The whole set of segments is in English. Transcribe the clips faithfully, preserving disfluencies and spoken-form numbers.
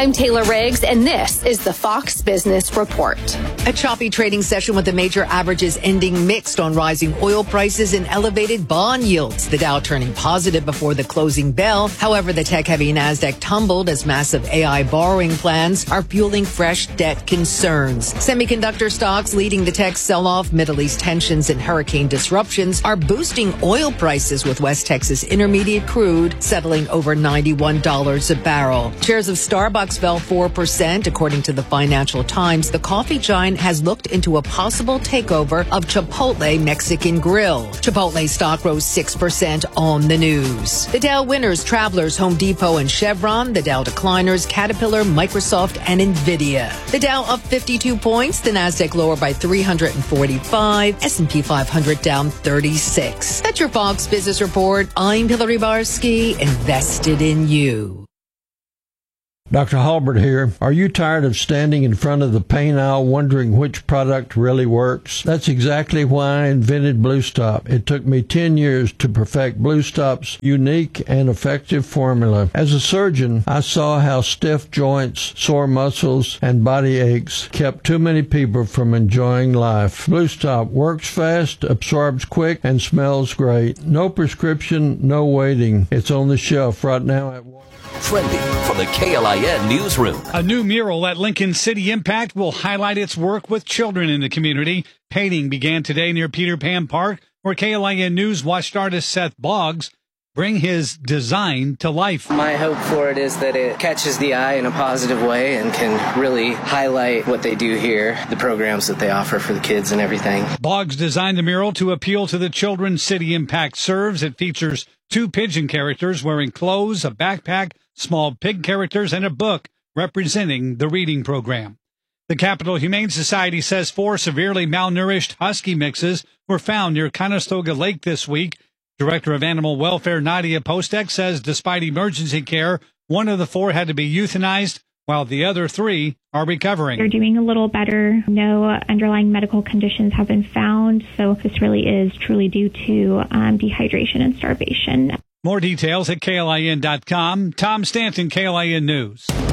I'm Taylor Riggs, and this is the Fox Business Report. A choppy trading session with the major averages ending mixed on rising oil prices and elevated bond yields. The Dow turning positive before the closing bell. However, the tech-heavy Nasdaq tumbled as massive A I borrowing plans are fueling fresh debt concerns. Semiconductor stocks leading the tech sell-off. Middle East tensions and hurricane disruptions are boosting oil prices, with West Texas Intermediate crude settling over ninety-one dollars a barrel. Shares of Starbucks fell four percent. According to the Financial Times, the coffee giant has looked into a possible takeover of Chipotle Mexican Grill. Chipotle stock rose six percent on the news. The Dow winners, Travelers, Home Depot, and Chevron. The Dow decliners, Caterpillar, Microsoft, and Nvidia. The Dow up fifty-two points. The Nasdaq lower by three hundred forty-five. S and P five hundred down thirty-six. That's your Fox Business Report. I'm Hillary Barsky, invested in you. Doctor Halbert here. Are you tired of standing in front of the paint aisle wondering which product really works? That's exactly why I invented Blue Stop. It took me ten years to perfect Blue Stop's unique and effective formula. As a surgeon, I saw how stiff joints, sore muscles, and body aches kept too many people from enjoying life. Blue Stop works fast, absorbs quick, and smells great. No prescription, no waiting. It's on the shelf right now at Walmart. Trending from the K L I N Newsroom. A new mural at Lincoln City Impact will highlight its work with children in the community. Painting began today near Peter Pan Park, where K L I N News watched artist Seth Boggs bring his design to life. My hope for it is that it catches the eye in a positive way and can really highlight what they do here, the programs that they offer for the kids and everything. Boggs designed the mural to appeal to the children City Impact serves. It features two pigeon characters wearing clothes, a backpack, small pig characters, and a book representing the reading program. The Capital Humane Society says four severely malnourished husky mixes were found near Conestoga Lake this week. Director of Animal Welfare Nadia Postek says despite emergency care, one of the four had to be euthanized, while the other three are recovering. They're doing a little better. No underlying medical conditions have been found, so this really is truly due to um, dehydration and starvation. More details at K L I N dot com. Tom Stanton, K L I N News. K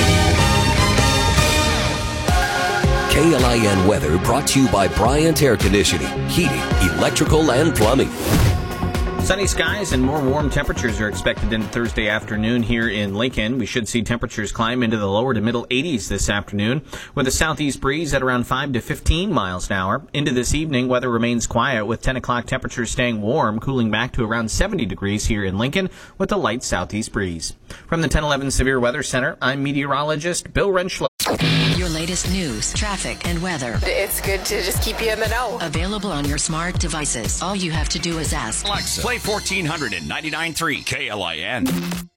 L I N weather brought to you by Bryant Air Conditioning, Heating, Electrical, and Plumbing. Sunny skies and more warm temperatures are expected into Thursday afternoon here in Lincoln. We should see temperatures climb into the lower to middle eighties this afternoon, with a southeast breeze at around five to fifteen miles an hour. Into this evening, weather remains quiet, with ten o'clock temperatures staying warm, cooling back to around seventy degrees here in Lincoln, with a light southeast breeze. From the ten eleven Severe Weather Center, I'm meteorologist Bill Renschler. Your latest news, traffic, and weather. It's good to just keep you in the know. Available on your smart devices. All you have to do is ask. Alexa, play fourteen ninety-nine point three K L I N.